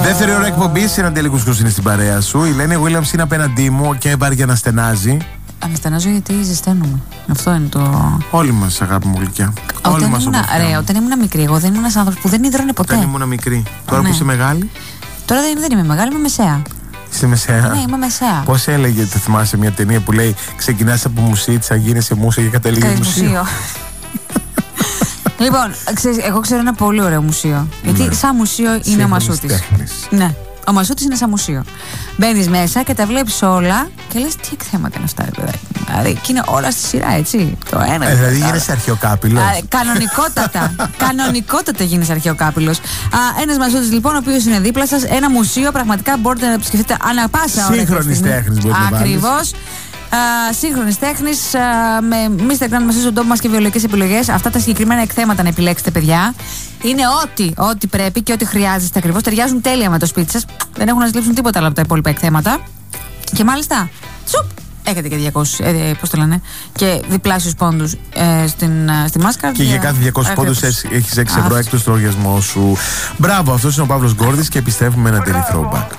Δεύτερη ώρα εκπομπή, Συναντέλη είναι στην παρέα σου. Η Λένη Williams είναι απέναντί μου και βάρια να στενάζει. Αναστενάζω γιατί ζεσταίνομαι. Αυτό είναι το. Όλοι μας, αγάπη μου γλυκιά. Όλοι μας. Όταν ήμουν μικρή, εγώ δεν ήμουν ένας άνθρωπος που δεν ίδρωνε ποτέ. Όταν ήμουν μικρή. Τώρα που είσαι μεγάλη. Τώρα δεν είμαι μεγάλη, είμαι μεσαία. Είσαι μεσαία. Ναι, είμαι μεσαία. Πώς έλεγε, το θυμάσαι μια ταινία που λέει ξεκινάς από μουσίτσα, γίνεσαι μούσα και καταλήγεις μουσείο. Λοιπόν, εγώ ξέρω ένα πολύ ωραίο μουσείο. Γιατί σαν μουσείο είναι ο Μασούτης. Ναι. Ο Μασούτης είναι σαν μουσείο. Μπαίνεις μέσα και τα βλέπεις όλα και λες τι εκθέματα είναι αυτά, ρε παιδάκι. Δηλαδή, και είναι όλα στη σειρά, έτσι. Το ένα. Δηλαδή γίνεσαι αρχαιοκάπηλος. Κανονικότατα. Κανονικότατα γίνεσαι αρχαιοκάπηλος. Ένας Μασούτης, λοιπόν, ο οποίος είναι δίπλα σας. Ένα μουσείο, πραγματικά μπορείτε να επισκεφτείτε ανά πάσα ώρα. Σύγχρονης τέχνης μπορείτε να βάλεις. Ακριβώς. Σύγχρονης τέχνης, με μη στεγνάνουμε στον τόπο μας και βιολογικές επιλογές. Αυτά τα συγκεκριμένα εκθέματα να επιλέξετε, παιδιά. Είναι ό,τι πρέπει και ό,τι χρειάζεστε ακριβώς. Ταιριάζουν τέλεια με το σπίτι σας. Δεν έχουν να σας λείψουν τίποτα άλλο από τα υπόλοιπα εκθέματα. Και μάλιστα, έχετε και 200, πώς το λένε, και διπλάσιους πόντους στη μάσκα. Και για κάθε 200 πόντους έχεις 6 ευρώ έκτος στο λογαριασμό σου. Μπράβο, αυτός είναι ο Παύλος Γκόρδης και επιστρέφουμε με ένα daily throwback.